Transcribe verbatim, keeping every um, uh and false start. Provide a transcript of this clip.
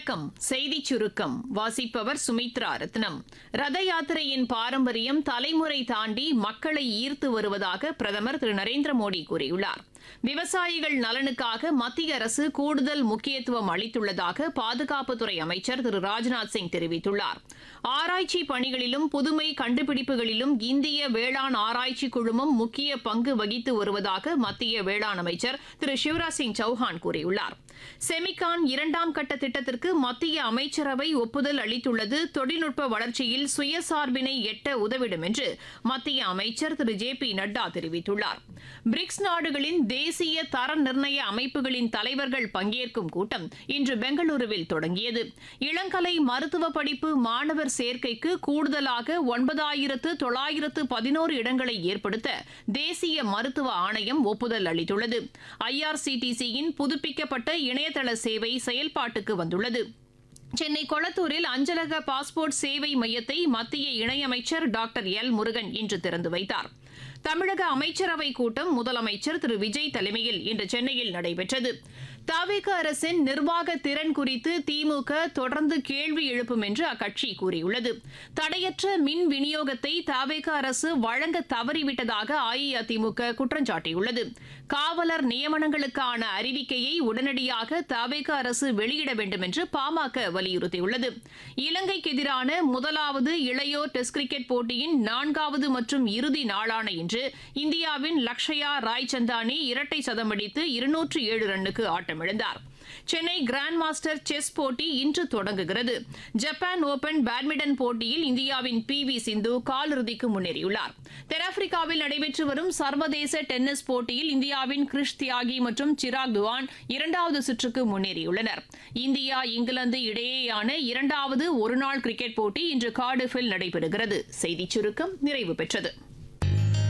வணக்கம். செய்திச் சுருக்கம் வாசிப்பவர் சுமித்ரா ரத்னம். ரத யாத்திரையின் பாரம்பரியம் தலைமுறை தாண்டி மக்களை ஈர்த்து வருவதாக பிரதமர் திரு நரேந்திர மோடி கூறியுள்ளார். விவசாயிகள் நலனுக்காக மத்திய அரசு கூடுதல் முக்கியத்துவம் அளித்துள்ளதாக பாதுகாப்புத்துறை அமைச்சர் திரு ராஜ்நாத் சிங் தெரிவித்துள்ளார். ஆராய்ச்சி பணிகளிலும் புதுமை கண்டுபிடிப்புகளிலும் இந்திய வேளாண் ஆராய்ச்சி குழுமம் முக்கிய பங்கு வகித்து வருவதாக மத்திய வேளாண் அமைச்சர் திரு சிவராஜ் சிங் சௌஹான் கூறியுள்ளார். செமிகான் இரண்டாம் கட்ட திட்டத்திற்கு மத்திய அமைச்சரவை ஒப்புதல் அளித்துள்ளது தொழில்நுட்ப வளர்ச்சியில் சுயசார்பினை எட்ட உதவிடும் என்று மத்திய அமைச்சர் திரு ஜே பி நட்டா தெரிவித்துள்ளார். பிரிக்ஸ் நாடுகளின் தேசிய தர நிர்ணய அமைப்புகளின் தலைவர்கள் பங்கேற்கும் கூட்டம் இன்று பெங்களூருவில் தொடங்கியது. இளங்கலை மருத்துவ படிப்பு மாணவர் சேர்க்கைக்கு கூடுதலாக ஒன்பதாயிரத்து தொள்ளாயிரத்து பதினோரு இடங்களை ஏற்படுத்த தேசிய மருத்துவ ஆணையம் ஒப்புதல் அளித்துள்ளது. ஐ ஆர் சி டி சியின் புதுப்பிக்கப்பட்ட இணையதள சேவை செயல்பாட்டுக்கு வந்துள்ளது. சென்னை கொளத்தூரில் அஞ்சலக பாஸ்போர்ட் சேவை மையத்தை மத்திய இணையமைச்சர் டாக்டர் எல் முருகன் இன்று திறந்து வைத்தார். தமிழக அமைச்சரவைக் கூட்டம் முதலமைச்சர் திரு விஜய் தலைமையில் இன்று சென்னையில் நடைபெற்றது. தவிக அரசின் நிர்வாக திறன் குறித்து திமுக தொடர்ந்து கேள்வி எழுப்பும் என்று அக்கட்சி கூறியுள்ளது. தடையற்ற மின் விநியோகத்தை தவிக அரசு வழங்க தவறிவிட்டதாக அஇஅதிமுக குற்றம் சாட்டியுள்ளது. காவலர் நியமனங்களுக்கான அறிவிக்கையை உடனடியாக தவிக அரசு வெளியிட வேண்டும் என்று பாமக வலியுறுத்தியுள்ளது. இலங்கைக்கு எதிரான முதலாவது இளையோர் டெஸ்ட் கிரிக்கெட் போட்டியின் நான்காவது மற்றும் இறுதி நாளான இன்று இந்தியாவின் லக்ஷயா ராய்சந்தானி இரட்டை சதமடித்து இருநூற்று ஏழு ரன்னுக்கு ஆட்டமிழந்தார். சென்னை கிராண்ட் மாஸ்டர் செஸ் போட்டி இன்று தொடங்குகிறது. ஜப்பான் ஓபன் பேட்மிண்டன் போட்டியில் இந்தியாவின் பி வி சிந்து காலிறுதிக்கு முன்னேறியுள்ளார். தென்னாப்பிரிக்காவில் நடைபெற்று வரும் சர்வதேச டென்னிஸ் போட்டியில் இந்தியாவின் கிருஷ் தியாகி மற்றும் சிராக் துவான் இரண்டாவது சுற்றுக்கு முன்னேறியுள்ளனர். இந்தியா இங்கிலாந்து இடையேயான இரண்டாவது ஒருநாள் கிரிக்கெட் போட்டி இன்று கார்டிஃபில் நடைபெறுகிறது. செய்திச் சுருக்கம் நிறைவு பெற்றது.